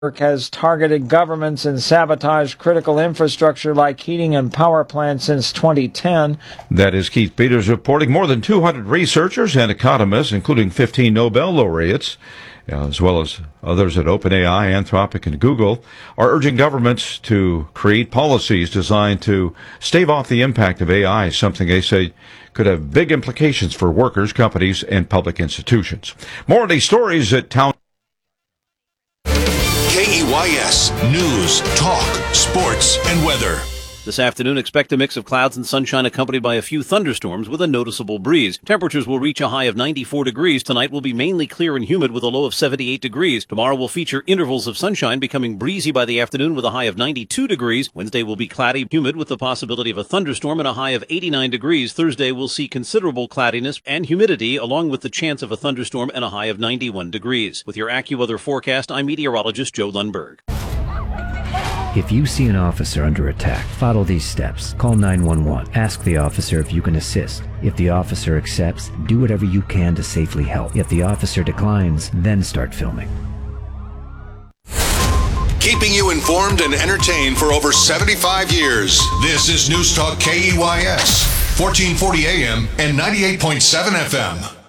has targeted governments and sabotaged critical infrastructure like heating and power plants since 2010. That is Keith Peters reporting. More than 200 researchers and economists, including 15 Nobel laureates, as well as others at OpenAI, Anthropic, and Google, are urging governments to create policies designed to stave off the impact of AI, something they say could have big implications for workers, companies, and public institutions. More of these stories at Town. KEYS News, Talk, Sports, and Weather. This afternoon, expect a mix of clouds and sunshine accompanied by a few thunderstorms with a noticeable breeze. Temperatures will reach a high of 94 degrees. Tonight will be mainly clear and humid with a low of 78 degrees. Tomorrow will feature intervals of sunshine becoming breezy by the afternoon with a high of 92 degrees. Wednesday will be cloudy, humid with the possibility of a thunderstorm and a high of 89 degrees. Thursday will see considerable cloudiness and humidity along with the chance of a thunderstorm and a high of 91 degrees. With your AccuWeather forecast, I'm meteorologist Joe Lundberg. If you see an officer under attack, follow these steps. Call 911. Ask the officer if you can assist. If the officer accepts, do whatever you can to safely help. If the officer declines, then start filming. Keeping you informed and entertained for over 75 years. This is News Talk KEYS, 1440 AM and 98.7 FM.